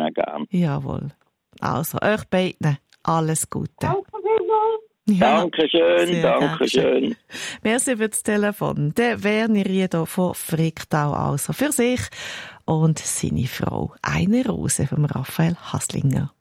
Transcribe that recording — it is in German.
auch gerne. Jawohl. Also, euch beiden alles Gute. Danke vielmals. Ja, Dankeschön, Dankeschön. Merci für das Telefon. Der Werner Riedo von Fricktal, also für sich und seine Frau. Eine Rose von Raphael Haslinger.